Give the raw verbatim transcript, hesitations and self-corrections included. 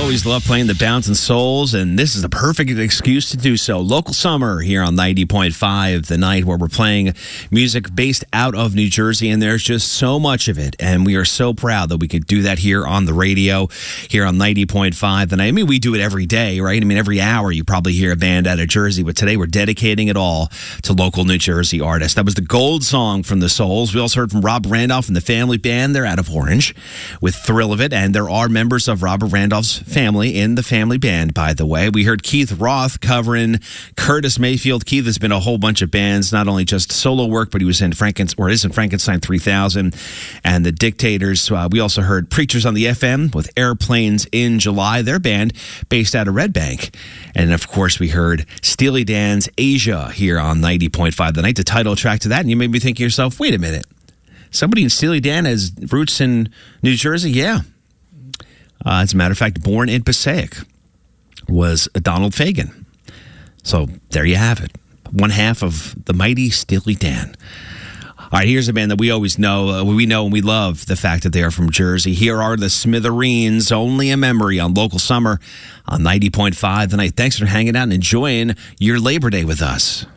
always love playing the Bouncing Souls, and this is the perfect excuse to do so. Local Summer here on ninety point five, the night where we're playing music based out of New Jersey, and there's just so much of it, and we are so proud that we could do that here on the radio, here on ninety point five. The night. I mean, we do it every day, right? I mean, every hour you probably hear a band out of Jersey, but today we're dedicating it all to local New Jersey artists. That was the Gold Song from the Souls. We also heard from Rob Randolph and the Family Band. They're out of Orange with Thrill of It, and there are members of Robert Randolph's family in the Family Band, by the way. We heard Keith Roth covering Curtis Mayfield. Keith has been a whole bunch of bands, not only just solo work, but he was in Frankenstein, or is in Frankenstein three thousand and the Dictators. Uh, we also heard Preachers on the F M with Airplanes in July, their band based out of Red Bank. And of course, we heard Steely Dan's Asia here on ninety point five the night, the title track to that. And you made me think to yourself, wait a minute, somebody in Steely Dan has roots in New Jersey? Yeah. Uh, as a matter of fact, born in Passaic was Donald Fagen. So there you have it. One half of the mighty Steely Dan. All right, here's a band that we always know. Uh, we know and we love the fact that they are from Jersey. Here are the Smithereens, Only a Memory on Local Summer on ninety point five the night. Thanks for hanging out and enjoying your Labor Day with us.